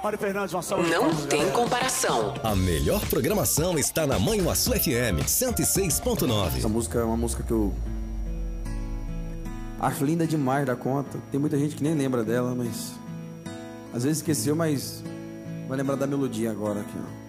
Mário Fernandes, uma salva de Não palmas, tem galera. comparação. A melhor programação está na Manhuaçu FM 106.9. Essa música é uma música que eu acho linda demais da conta. Tem muita gente que nem lembra dela, mas às vezes esqueceu, mas vai lembrar da melodia agora aqui, ó.